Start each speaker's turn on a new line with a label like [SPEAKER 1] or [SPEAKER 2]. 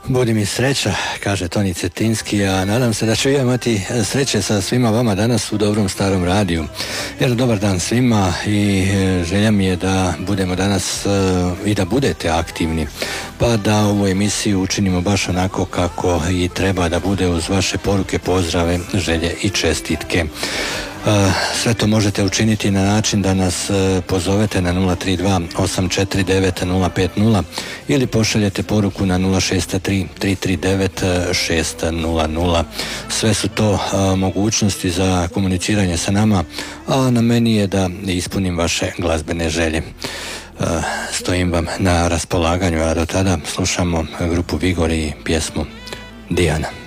[SPEAKER 1] Budi mi sreća, kaže Toni Cetinski, a nadam se da ću ja imati sreće sa svima vama danas u Dobrom starom radiju. Jer dobar dan svima i želja mi je da budemo danas i da budete aktivni, pa da ovu emisiju učinimo baš onako kako i treba da bude, uz vaše poruke, pozdrave, želje i čestitke. Sve to možete učiniti na način da nas pozovete na 032 849 050 ili pošaljete poruku na 063 339 600. Sve su to mogućnosti za komuniciranje sa nama, a na meni je da ispunim vaše glazbene želje. Stojim vam na raspolaganju, a do tada slušamo grupu Vigor i pjesmu Dijana.